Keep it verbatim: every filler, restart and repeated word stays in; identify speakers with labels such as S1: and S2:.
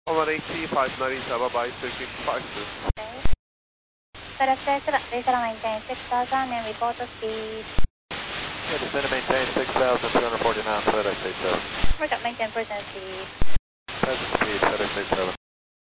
S1: one eighty, five ninety-seven by sixteen five two.
S2: Okay. FedEx exit, descend and maintain six thousand and report the speed.
S3: Yeah, descend and maintain six thousand two hundred forty knots, FedEx eighty-seven.
S2: Report maintain present speed.
S3: Present speed, FedEx eighty-seven.